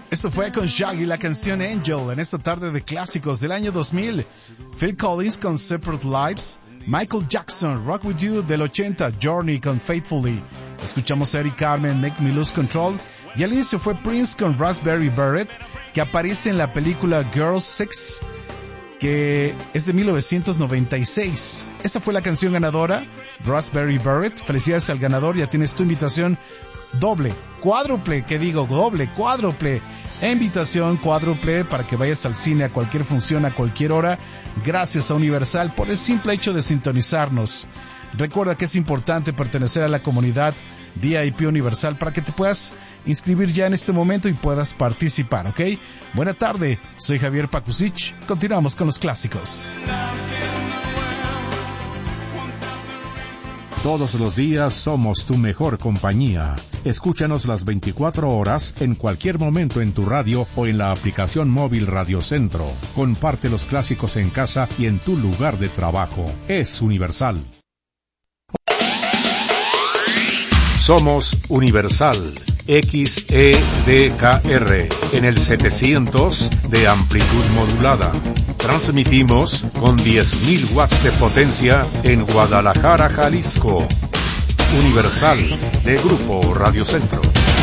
Esto fue con Shaggy, la canción Angel, en esta tarde de clásicos del año 2000. Phil Collins con Separate Lives, Michael Jackson, Rock With You del 80, Journey con Faithfully. Escuchamos a Eric Carmen, Make Me Lose Control. Y al inicio fue Prince con Raspberry Beret, que aparece en la película Girls 6, que es de 1996. Esa fue la canción ganadora, Raspberry Beret. Felicidades al ganador, ya tienes tu invitación cuádruple, invitación cuádruple para que vayas al cine a cualquier función, a cualquier hora, gracias a Universal por el simple hecho de sintonizarnos. Recuerda que es importante pertenecer a la comunidad VIP Universal para que te puedas inscribir ya en este momento y puedas participar, ¿ok? Buena tarde, soy Javier Pakusich, continuamos con los clásicos. Todos los días somos tu mejor compañía. Escúchanos las 24 horas en cualquier momento en tu radio o en la aplicación móvil Radio Centro. Comparte los clásicos en casa y en tu lugar de trabajo. Es Universal. Somos Universal XEDKR en el 700 de amplitud modulada. Transmitimos con 10.000 watts de potencia en Guadalajara, Jalisco. Universal de Grupo Radio Centro.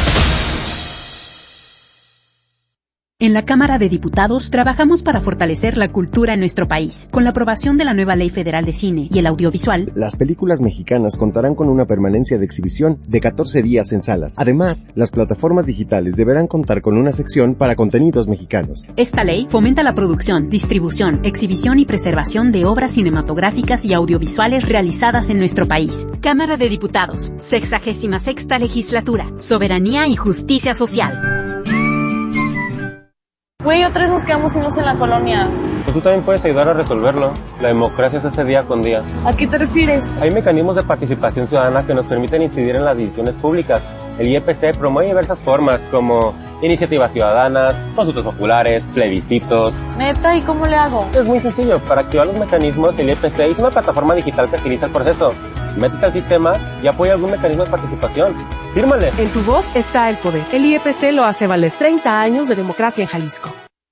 En la Cámara de Diputados trabajamos para fortalecer la cultura en nuestro país. Con la aprobación de la nueva Ley Federal de Cine y el Audiovisual, las películas mexicanas contarán con una permanencia de exhibición de 14 días en salas. Además, las plataformas digitales deberán contar con una sección para contenidos mexicanos. Esta ley fomenta la producción, distribución, exhibición y preservación de obras cinematográficas y audiovisuales realizadas en nuestro país. Cámara de Diputados, 66ª Legislatura, Soberanía y Justicia Social. Güey, otra vez nos quedamos sin luz en la colonia. Pues tú también puedes ayudar a resolverlo. La democracia se hace día con día. ¿A qué te refieres? Hay mecanismos de participación ciudadana que nos permiten incidir en las decisiones públicas. El IEPC promueve diversas formas como iniciativas ciudadanas, consultas populares, plebiscitos. ¿Neta? ¿Y cómo le hago? Es muy sencillo. Para activar los mecanismos, el IEPC es una plataforma digital que agiliza el proceso. Métete al sistema y apoya algún mecanismo de participación. ¡Fírmale! En tu voz está el poder. El IEPC lo hace valer. 30 años de democracia en Jalisco.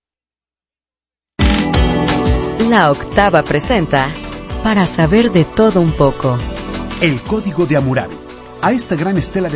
La Octava presenta Para saber de todo un poco. El Código de Hammurabi. A esta gran estela de